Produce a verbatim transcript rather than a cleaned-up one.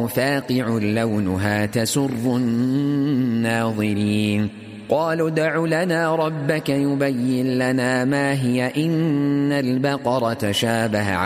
فاقع لونها تسر الناظرين قالوا ادع لنا ربك يبين لنا ما هي إن البقرة تشابه